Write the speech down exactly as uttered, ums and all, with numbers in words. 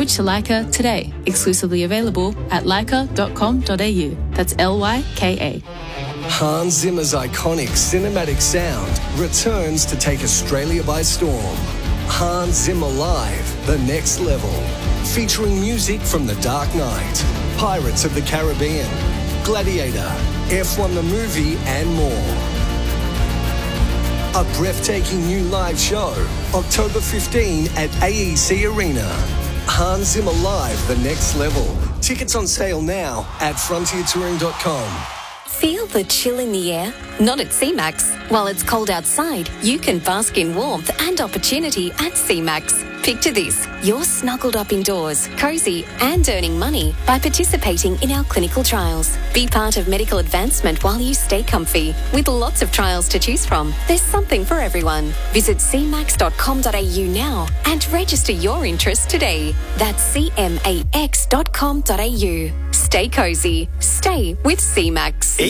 switch to Leica today. Exclusively available at leica dot com dot a u. That's L Y K A. Hans Zimmer's iconic cinematic sound returns to take Australia by storm. Hans Zimmer Live, The Next Level. Featuring music from The Dark Knight, Pirates of the Caribbean, Gladiator, F one the movie, and more. A breathtaking new live show, October fifteenth at A E C Arena. Hans Zimmer Live, The Next Level. Tickets on sale now at frontier touring dot com. Feel the chill in the air? Not at C MAX. While it's cold outside, you can bask in warmth and opportunity at C MAX. Picture this, you're snuggled up indoors, cosy and earning money by participating in our clinical trials. Be part of medical advancement while you stay comfy. With lots of trials to choose from, there's something for everyone. Visit c max dot com dot a u now and register your interest today. That's c max dot com dot a u. Stay cosy. Stay with C MAX.